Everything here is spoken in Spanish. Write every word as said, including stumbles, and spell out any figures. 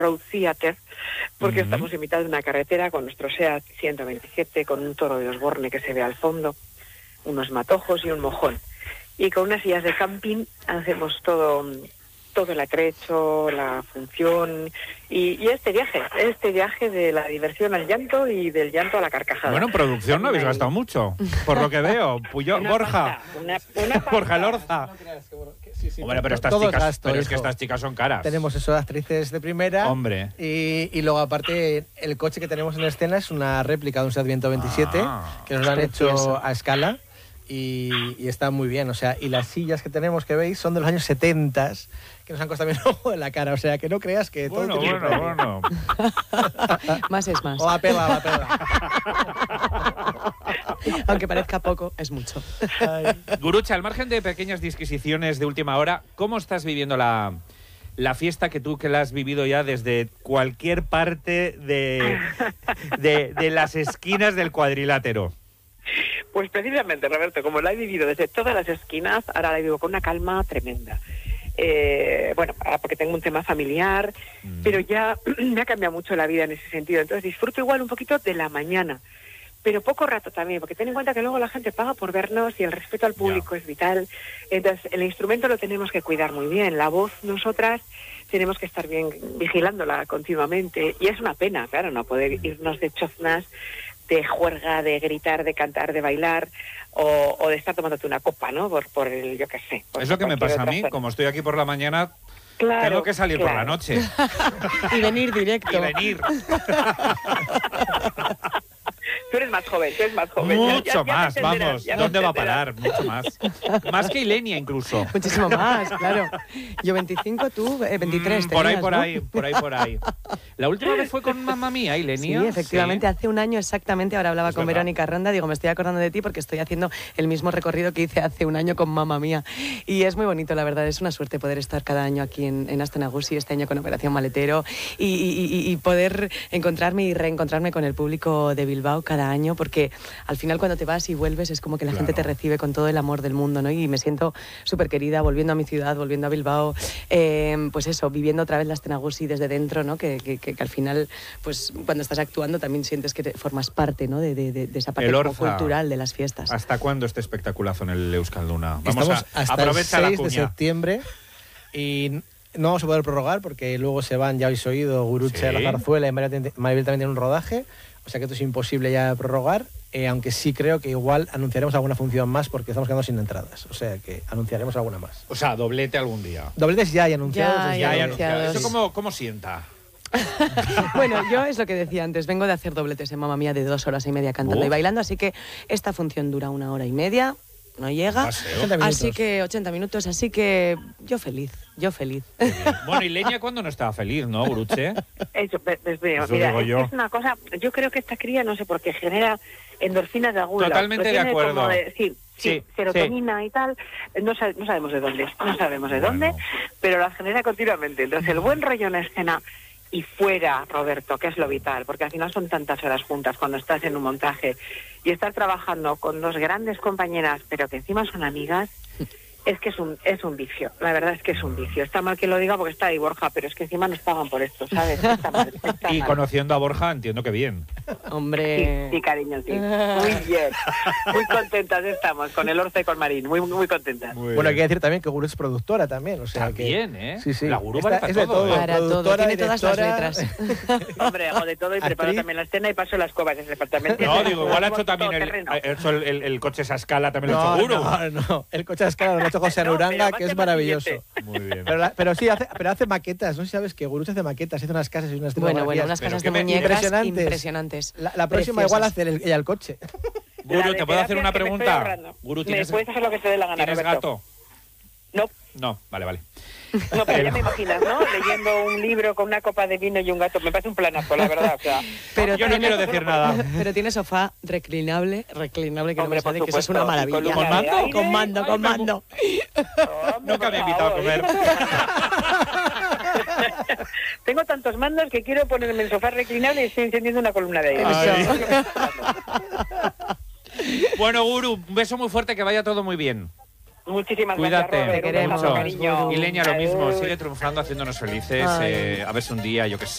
Road Theater, porque Uh-huh. estamos en mitad de una carretera con nuestro SEAT ciento veintisiete, con un toro de Osborne que se ve al fondo, unos matojos y un mojón. Y con unas sillas de camping hacemos todo, todo el atrecho, la función y, y este viaje, este viaje de la diversión al llanto y del llanto a la carcajada. Bueno, en producción no habéis gastado mucho, por lo que veo. Puyol, Una Borja, pasta, una, una pasta. Borja Lorza. No creas que, bueno, que sí, sí, Hombre, pero estas todo es chicas, gasto, pero es que hijo. estas chicas son caras. Tenemos eso, actrices de primera. Hombre. Y, y luego, aparte, el coche que tenemos en escena es una réplica de un SEAT ciento veintisiete, Ah, que nos lo han precioso. hecho a escala. Y, y está muy bien, o sea, y las sillas que tenemos que veis son de los años setenta, que nos han costado también un ojo de la cara, o sea, que no creas que Bueno, todo tiene bueno, precio. bueno. Más es más. O la pela, la pela. Aunque parezca poco, es mucho. Ay. Gurucha, al margen de pequeñas disquisiciones de última hora, ¿cómo estás viviendo la, la fiesta que tú que la has vivido ya desde cualquier parte de, de, de las esquinas del cuadrilátero? Pues precisamente, Roberto, como la he vivido desde todas las esquinas, ahora la vivo con una calma tremenda. Eh, bueno, ahora porque tengo un tema familiar, Mm. pero ya me ha cambiado mucho la vida en ese sentido. Entonces disfruto igual un poquito de la mañana, pero poco rato también, porque ten en cuenta que luego la gente paga por vernos y el respeto al público es vital. Entonces el instrumento lo tenemos que cuidar muy bien. La voz, nosotras tenemos que estar bien vigilándola continuamente. Y es una pena, claro, no poder irnos de choznas, de juerga, de gritar, de cantar, de bailar, o, o de estar tomándote una copa, ¿no? Por, por el, yo qué sé. por Es lo que me cualquier pasa a otra mí, zona. como estoy aquí por la mañana, Claro, tengo que salir por la claro. noche Y venir directo. y venir. Tú eres más joven, tú eres más joven. Ya- ya- Mucho ya me más, entenderás, vamos. ya me ¿Dónde va a entenderás. parar? Mucho más. Más que Ilenia, incluso. Muchísimo más, claro. Yo veinticinco, tú eh, veintitrés. Mm, por ahí, tenías, por ¿no? ahí, por ahí, por ahí. La última vez fue con Mamma Mía, Sí, Ilenia. efectivamente, hace un año exactamente, ahora hablaba Es con verdad. Verónica Ronda, digo, me estoy acordando de ti porque estoy haciendo el mismo recorrido que hice hace un año con Mamma Mía. Y es muy bonito, la verdad, es una suerte poder estar cada año aquí en, en Astenagusi, este año con Operación Maletero, y, y- y- y poder encontrarme y reencontrarme con el público de Bilbao cada año, porque al final cuando te vas y vuelves es como que la gente te Claro. recibe con todo el amor del mundo, ¿no? Y me siento súper querida volviendo a mi ciudad, volviendo a Bilbao, eh, pues eso, viviendo otra vez la Astenagusi desde dentro, ¿no? Que, que- que- que al final, pues cuando estás actuando también sientes que te formas parte, ¿no? De, de- de- de esa parte El como Orza. cultural de las fiestas. ¿Hasta cuándo este espectaculazo en el Euskalduna? Vamos Estamos a hasta aprovecha el la seis de cuña. septiembre y no vamos a poder prorrogar porque luego se van, ya habéis oído, Guruche, Sí. La Zarzuela y Maribel Maribel también tiene un rodaje, o sea que esto es imposible ya prorrogar, eh, aunque sí creo que igual anunciaremos alguna función más porque estamos quedando sin entradas, o sea que anunciaremos alguna más. O sea, doblete algún día. Dobletes ya hay anunciados. Ya desde hay Ya, luego. ya, anunciados. anunciado. ¿Eso cómo, cómo sienta? Bueno, yo es lo que decía antes, vengo de hacer dobletes en Mamma Mía de dos horas y media cantando Uf. y bailando, así que esta función dura una hora y media, no llega. Paseo. ochenta minutos. Así que ochenta minutos, así que yo feliz, yo feliz. Qué bien. Bueno, Ilenia cuando no estaba feliz, ¿no, Guruche? Eso, pues, pues, mira, Eso mira, digo es, yo. es una cosa, yo creo que esta cría, no sé por qué, genera endorfinas de algún lado. Totalmente Lo de tiene acuerdo. como de- sí, sí, Sí, serotonina y tal, no, sa- no sabemos de dónde, no sabemos de Bueno. dónde, pero las genera continuamente. Entonces, el buen rollo en escena y fuera, Roberto, que es lo vital, porque al final son tantas horas juntas cuando estás en un montaje y estar trabajando con dos grandes compañeras, pero que encima son amigas, es que es un es un vicio. La verdad es que es un vicio. Está mal que lo diga porque está ahí Borja, pero es que encima nos pagan por esto, ¿sabes? Está mal, está Y mal. conociendo a Borja, entiendo que bien. Hombre. Sí, sí, cariño, sí. Muy bien. Muy contentas estamos con el Orza y con Marín. Muy, muy contentas. Muy Bueno, hay que decir también que Guru es productora también, o sea También, que... ¿eh? Sí, sí. La Guru Esta- vale para es de todo, ¿eh? Para todo, productora, tiene todas las directora. letras. Hombre, hago de todo y preparo Actriz. también la escena y paso las cobas en ese departamento. No, digo, igual ha hecho también el, Todoterreno. ha hecho el, el- el coche esa escala, también lo ha No, hecho Guru. no, no, el coche de escala lo ha hecho José No, Aruranga, pero que más es más maravilloso. billete. Muy bien. Pero, la- pero sí, hace, pero hace maquetas, no sé si sabes que Guru hace maquetas, hace unas casas y unas Bueno, bueno, tipografías. unas Pero casas que de me- muñecas impresionantes. impresionantes. La, la próxima Preciosas. igual hace el- ella el coche. La Guru, de ¿te puedo hacer terapia una que me estoy pregunta? ahorrando. Guru, Me ¿tienes, puedes hacer lo que te dé la gana, ¿tienes Roberto. gato? No, No, vale, vale. no, pero ya me imaginas, ¿no? Leyendo un libro con una copa de vino y un gato. Me parece un planazo, la verdad. O sea, Pero Yo no tiene- quiero decir nada. Pero tiene sofá reclinable, reclinable, que no Hombre, me sale, por que eso es una supuesto, y con maravilla. luna de mando? aire. Con mando, Ay, con me- mando. hombre, Nunca me he por invitado a favor. comer. Tengo tantos mandos que quiero ponerme en el sofá reclinable y estoy encendiendo una columna de aire. Ay. Eso. Bueno, Guru, un beso muy fuerte, que vaya todo muy bien. Muchísimas Cuídate. gracias, Robert. Te queremos, Un abrazo, cariño. Guru. Y Leña, lo mismo, Adiós. sigue triunfando, haciéndonos felices. Ay. eh, a ver si un día, yo qué sé.